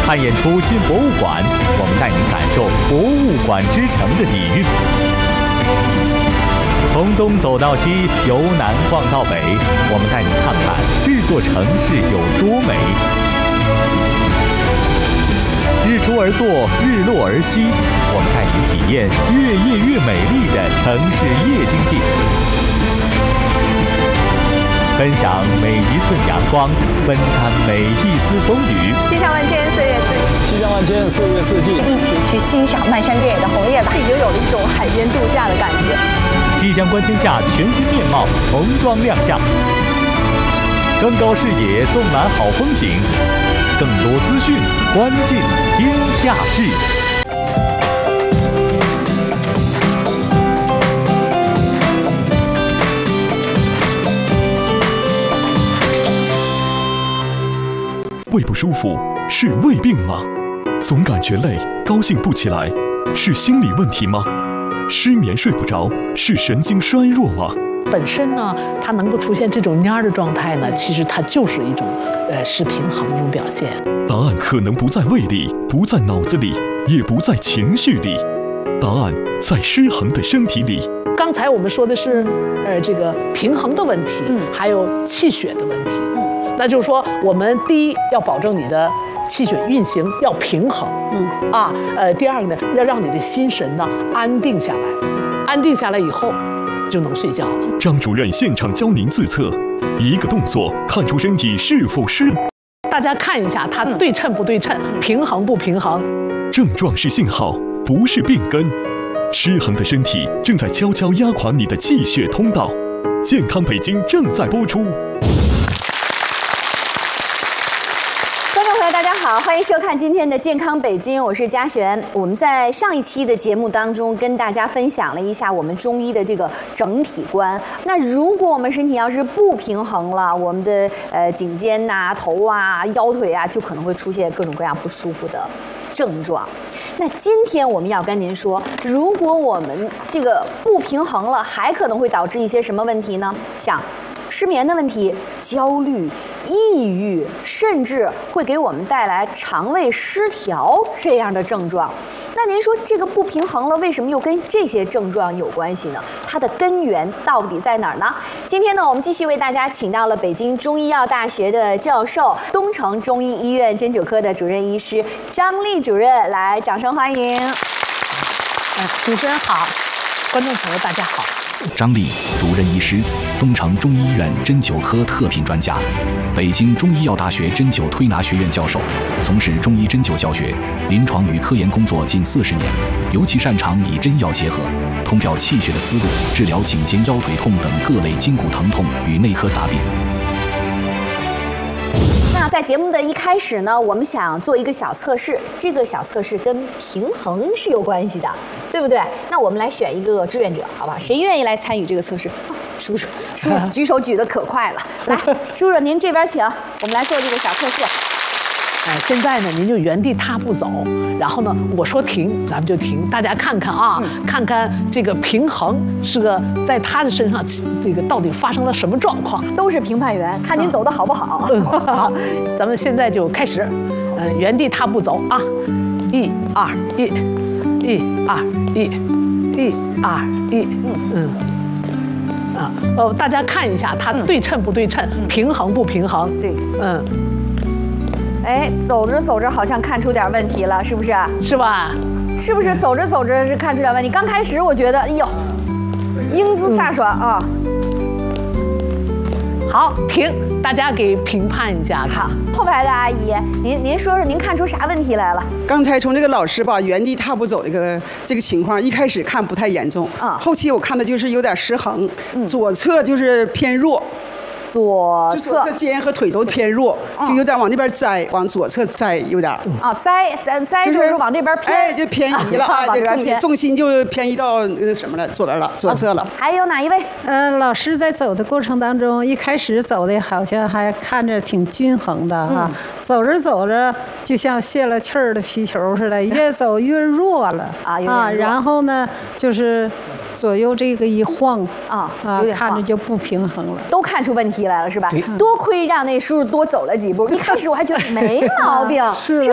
看演出进博物馆，我们带您感受博物馆之城的底蕴。从东走到西，由南逛到北，我们带您看看这座城市有多美。日出而作，日落而息，我们带您体验越夜越美丽的城市夜经济。分享每一寸阳光，分担每一丝风雨。 气象万千，岁月四季。 气象万千，岁月四季。 一起去欣赏漫山遍野的红叶吧，又有了一种海边度假的感觉。 气象观天下全新面貌重装亮相，更高视野，纵览好风景，更多资讯，关键天下事。 胃不舒服是胃病吗？总感觉累，高兴不起来，是心理问题吗？失眠睡不着是神经衰弱吗？ 本身呢，它能够出现这种蔫的状态呢，其实它就是一种失平衡的一种表现。 答案可能不在胃里，不在脑子里，也不在情绪里，答案在失衡的身体里。 刚才我们说的是这个平衡的问题，还有气血的问题。那就是说，我们第一要保证你的气血运行要平衡，第二个呢，要让你的心神呢安定下来，安定下来以后就能睡觉了。 张主任现场教您自测，一个动作看出身体是否失。 大家看一下它对称不对称，平衡不平衡。 症状是信号，不是病根。失衡的身体正在悄悄压垮你的气血通道。健康北京正在播出。 大家好，欢迎收看今天的健康北京，我是嘉璇。我们在上一期的节目当中跟大家分享了一下我们中医的这个整体观。那如果我们身体要是不平衡了，我们的颈肩呐、头啊、腰腿啊，就可能会出现各种各样不舒服的症状。那今天我们要跟您说，如果我们这个不平衡了，还可能会导致一些什么问题呢？像失眠的问题、焦虑、抑郁，甚至会给我们带来肠胃失调这样的症状。那您说这个不平衡了，为什么又跟这些症状有关系呢？它的根源到底在哪儿呢？今天呢，我们继续为大家请到了北京中医药大学的教授、东城中医医院针灸科的主任医师张丽主任，来，掌声欢迎。 主持人好，观众朋友大家好。 张丽，主任医师，东城中医院针灸科特聘专家，北京中医药大学针灸推拿学院教授，从事中医针灸教学、临床与科研工作近40年，尤其擅长以针药结合，通调气血的思路，治疗颈肩腰腿痛等各类筋骨疼痛与内科杂病。 那在节目的一开始呢，我们想做一个小测试，这个小测试跟平衡是有关系的，对不对？那我们来选一个志愿者，好吧？谁愿意来参与这个测试？叔叔举手举得可快了，来，叔叔您这边请，我们来做这个小测试。 现在呢，您就原地踏步走，然后呢，我说停，咱们就停。大家看看啊，看看这个平衡是个在他的身上，这个到底发生了什么状况？ 都是评判员，看您走的好不好。 好，咱们现在就开始，原地踏步走啊，1、2、1，1、2、1，1、2、1，大家看一下它对称不对称，平衡不平衡？ 对，哎，走着走着好像看出点问题了，是不是？ 是吧？ 是不是走着走着是看出点问题？刚开始我觉得，哎呦，英姿飒爽啊！ 好，停，大家给评判一下。 好，后排的阿姨，您说说您看出啥问题来了？ 刚才从这个老师吧原地踏步走这个情况，一开始看不太严重，后期我看的就是有点失衡，左侧就是偏弱。左侧肩和腿都偏弱，就有点往那边栽，往左侧栽有点。 栽就是往这边偏， 哎，就偏移了啊，重心就偏移到什么了，左侧了。 还有哪一位？ 老师在走的过程当中，一开始走的好像还看着挺均衡的哈，走着走着就像泄了气儿的皮球似的，越走越弱了然后呢，就是左右这个一晃看着就不平衡了， 都看出问题来了是吧？多亏让那叔叔多走了几步，一开始我还觉得没毛病， 是